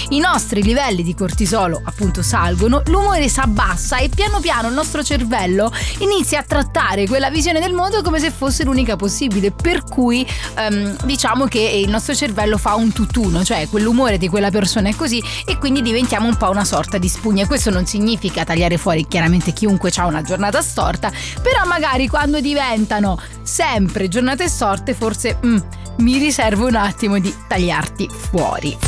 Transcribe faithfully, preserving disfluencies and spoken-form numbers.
i nostri livelli di cortisolo appunto salgono, l'umore si abbassa e piano piano il nostro cervello inizia a trattare quella visione del mondo come se fosse l'unica possibile, per cui um, diciamo che il nostro cervello fa un tutt'uno, cioè quell'umore di quella persona è così e quindi diventiamo un po' una sorta di spugne. Questo non significa tagliare fuori chiaramente chiunque ha una giornata storta, però magari quando diventano sempre giornate storte forse mm, mi riservo un attimo di tagliarti fuori.